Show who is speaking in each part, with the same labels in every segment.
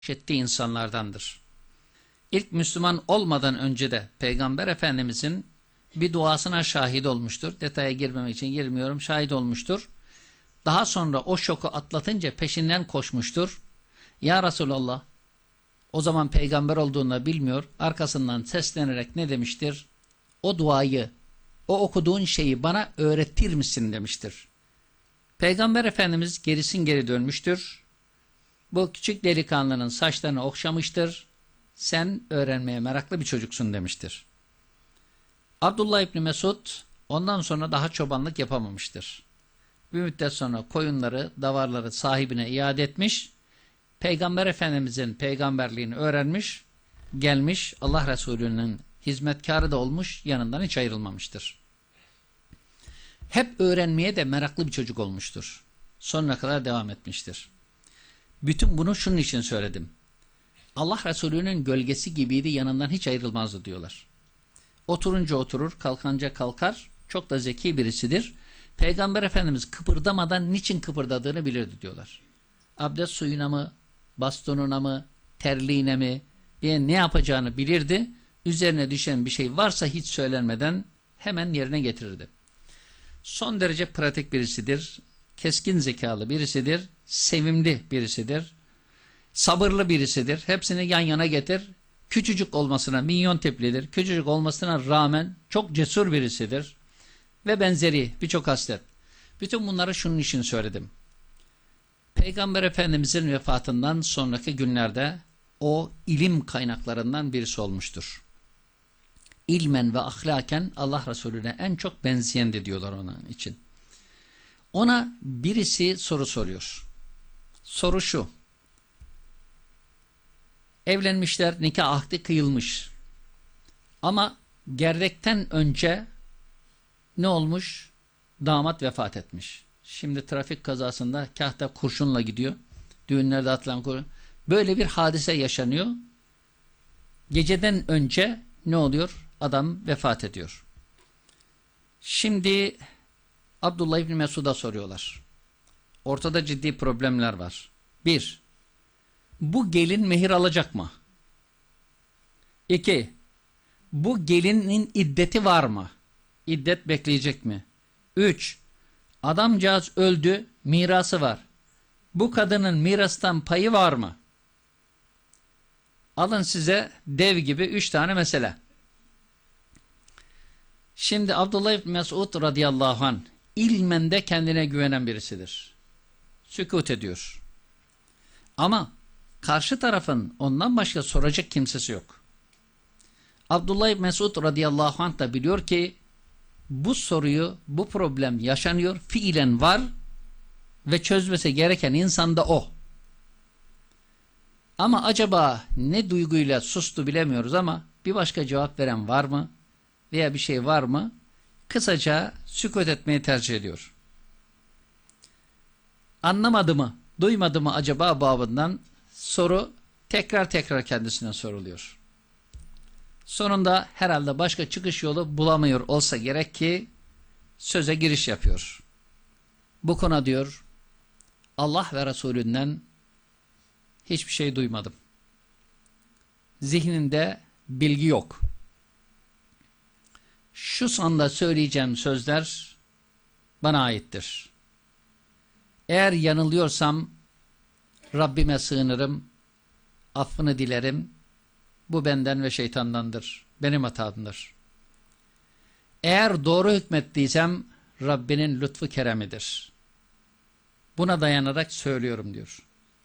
Speaker 1: ettiği insanlardandır. İlk Müslüman olmadan önce de Peygamber Efendimizin bir duasına şahit olmuştur. Detaya girmemek için girmiyorum. Şahit olmuştur. Daha sonra o şoku atlatınca peşinden koşmuştur. Ya Resulallah, o zaman peygamber olduğunu da bilmiyor. Arkasından seslenerek ne demiştir? O duayı, o okuduğun şeyi bana öğretir misin demiştir. Peygamber Efendimiz gerisin geri dönmüştür. Bu küçük delikanlının saçlarını okşamıştır. Sen öğrenmeye meraklı bir çocuksun demiştir. Abdullah İbni Mesud ondan sonra daha çobanlık yapamamıştır. Bir müddet sonra koyunları, davarları sahibine iade etmiş. Peygamber Efendimizin peygamberliğini öğrenmiş, gelmiş, Allah Resulü'nün hizmetkarı da olmuş, yanından hiç ayrılmamıştır. Hep öğrenmeye de meraklı bir çocuk olmuştur. Sonuna kadar devam etmiştir. Bütün bunu şunun için söyledim. Allah Resulü'nün gölgesi gibiydi, yanından hiç ayrılmazdı diyorlar. Oturunca oturur, kalkanca kalkar, çok da zeki birisidir. Peygamber Efendimiz kıpırdamadan niçin kıpırdadığını bilirdi diyorlar. Abdest suyuna mı, bastonuna mı, terliğine mi, diye ne yapacağını bilirdi. Üzerine düşen bir şey varsa hiç söylenmeden hemen yerine getirirdi. Son derece pratik birisidir, keskin zekalı birisidir, sevimli birisidir, sabırlı birisidir. Hepsini yan yana getir. Küçücük olmasına, minyon tiplidir. Küçücük olmasına rağmen çok cesur birisidir. Ve benzeri birçok haslet. Bütün bunları şunun için söyledim. Peygamber Efendimizin vefatından sonraki günlerde o ilim kaynaklarından birisi olmuştur. İlmen ve ahlaken Allah Resulüne en çok benzeyendi diyorlar onun için. Ona birisi soru soruyor. Soru şu. Evlenmişler, nikah akdi kıyılmış. Ama gerdekten önce ne olmuş? Damat vefat etmiş. Şimdi trafik kazasında kahta kurşunla gidiyor. Düğünlerde atılan kurşun. Böyle bir hadise yaşanıyor. Geceden önce ne oluyor? Adam vefat ediyor. Şimdi Abdullah İbni Mesud'a soruyorlar. Ortada ciddi problemler var. 1. Bu gelin mehir alacak mı? 2. Bu gelinin iddeti var mı? İddet bekleyecek mi? 3. Adamcağız öldü, mirası var. Bu kadının mirastan payı var mı? Alın size dev gibi 3 tane mesele. Şimdi Abdullah İbni Mesud radıyallahu anh ilmen de kendine güvenen birisidir. Sükût ediyor. Ama karşı tarafın ondan başka soracak kimsesi yok. Abdullah İbni Mesud radıyallahu anh da biliyor ki bu soruyu, bu problem yaşanıyor, fiilen var ve çözmesi gereken insan da o. Ama acaba ne duyguyla sustu bilemiyoruz ama bir başka cevap veren var mı? Veya bir şey var mı? Kısaca sükût etmeyi tercih ediyor. Anlamadı mı, duymadı mı acaba babından soru tekrar tekrar kendisine soruluyor. Sonunda herhalde başka çıkış yolu bulamıyor olsa gerek ki söze giriş yapıyor. Bu konu diyor Allah ve Resulünden hiçbir şey duymadım. Zihninde bilgi yok. Şu sanda söyleyeceğim sözler bana aittir. Eğer yanılıyorsam Rabbime sığınırım, affını dilerim. Bu benden ve şeytandandır. Benim hatamdır. Eğer doğru hükmettiysem Rabbinin lütfu keremidir. Buna dayanarak söylüyorum diyor.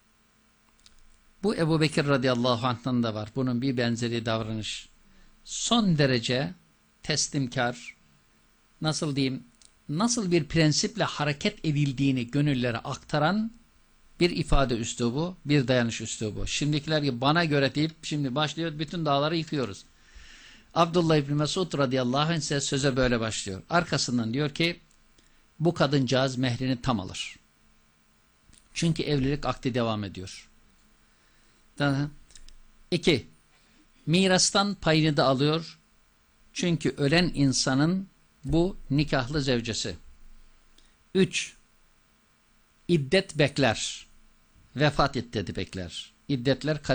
Speaker 1: Bu Ebu Bekir radıyallahu anh'tan da var. Bunun bir benzeri davranış. Son derece teslimkar, nasıl diyeyim, nasıl bir prensiple hareket edildiğini gönüllere aktaran bir ifade üslubu, bir dayanış üslubu. Şimdikiler gibi bana göre deyip şimdi başlıyor, bütün dağları yıkıyoruz. Abdullah İbni Mesud radıyallahu anh ise söze böyle başlıyor. Arkasından diyor ki bu kadıncağız mehrini tam alır. Çünkü evlilik akdi devam ediyor. 2. Mirastan payını da alıyor. Çünkü ölen insanın bu nikahlı zevcesi. 3. İddet bekler. Vefat iddeti bekler. iddetler